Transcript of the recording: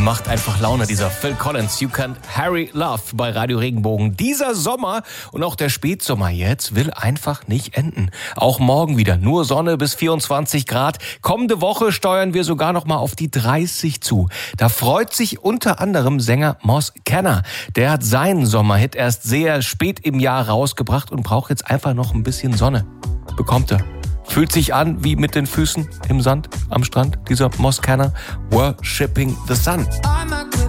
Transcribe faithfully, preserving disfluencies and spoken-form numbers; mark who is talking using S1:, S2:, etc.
S1: macht einfach Laune, dieser Phil Collins. You Can't Hurry Love bei Radio Regenbogen. Dieser Sommer und auch der Spätsommer jetzt will einfach nicht enden. Auch morgen wieder nur Sonne bis vierundzwanzig Grad. Kommende Woche steuern wir sogar noch mal auf die dreißig zu. Da freut sich unter anderem Sänger Moss Kenner. Der hat seinen Sommerhit erst sehr spät im Jahr rausgebracht und braucht jetzt einfach noch ein bisschen Sonne. Bekommt er. Fühlt sich an wie mit den Füßen im Sand am Strand, dieser Moss Kenner. Worshipping the Sun.